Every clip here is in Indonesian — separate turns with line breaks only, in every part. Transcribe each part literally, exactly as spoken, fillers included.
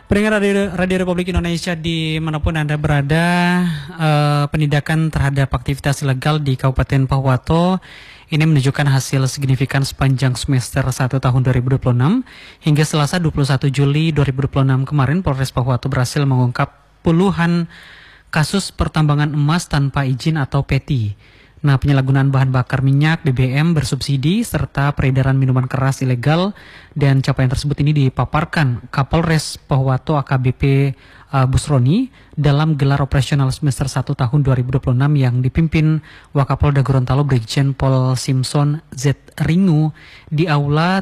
Pendengar Radio, Radio Republik Indonesia dimanapun Anda berada, eh, penindakan terhadap aktivitas ilegal di Kabupaten Pahuwato ini menunjukkan hasil signifikan sepanjang semester satu tahun dua ribu dua puluh enam. Hingga Selasa dua puluh satu Juli dua ribu dua puluh enam kemarin, Polres Pahuwato berhasil mengungkap puluhan kasus pertambangan emas tanpa izin atau P E T I. Nah, penyalahgunaan bahan bakar minyak, B B M bersubsidi, serta peredaran minuman keras ilegal, dan capaian tersebut ini dipaparkan Kapolres Pahuwato A K B P uh, Busroni dalam gelar operasional semester satu tahun dua ribu dua puluh enam yang dipimpin Wakapolda Gorontalo Brigjen Pol Simpson Z. Ringu di Aula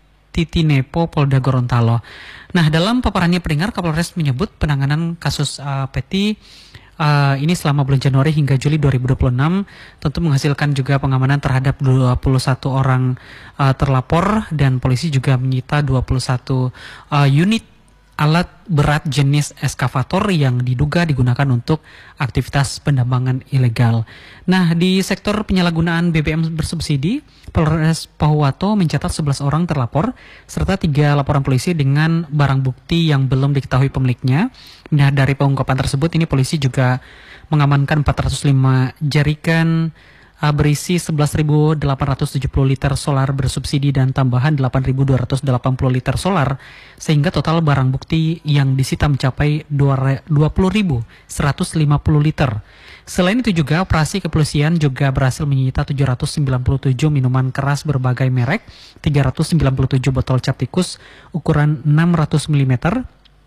Titinepo Polda Gorontalo. Nah, dalam paparannya pendengar, Kapolres menyebut penanganan kasus uh, P E T I Uh, ini selama bulan Januari hingga Juli dua ribu dua puluh enam tentu menghasilkan juga pengamanan terhadap dua puluh satu orang uh, terlapor, dan polisi juga menyita dua puluh satu uh, unit alat berat jenis eskavator yang diduga digunakan untuk aktivitas penambangan ilegal. Nah, di sektor penyalahgunaan B B M bersubsidi, Polres Pahuwato mencatat sebelas orang terlapor serta tiga laporan polisi dengan barang bukti yang belum diketahui pemiliknya. Nah, dari pengungkapan tersebut ini polisi juga mengamankan empat ratus lima jerikan uh, berisi sebelas ribu delapan ratus tujuh puluh liter solar bersubsidi dan tambahan delapan ribu dua ratus delapan puluh liter solar, sehingga total barang bukti yang disita mencapai dua puluh ribu seratus lima puluh liter. Selain itu juga operasi kepolisian juga berhasil menyita tujuh ratus sembilan puluh tujuh minuman keras berbagai merek, tiga ratus sembilan puluh tujuh botol cap tikus ukuran enam ratus milimeter,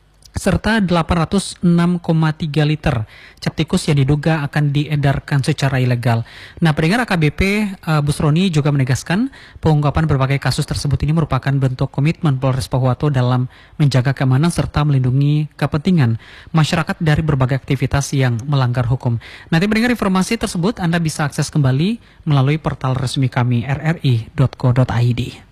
serta delapan ratus enam koma tiga liter cap tikus yang diduga akan diedarkan secara ilegal. Nah, pendengar, A K B P uh, Busroni juga menegaskan pengungkapan berbagai kasus tersebut ini merupakan bentuk komitmen Polres Pahuwato dalam menjaga keamanan serta melindungi kepentingan masyarakat dari berbagai aktivitas yang melanggar hukum. Nanti pendengar, informasi tersebut Anda bisa akses kembali melalui portal resmi kami r r i dot co dot i d.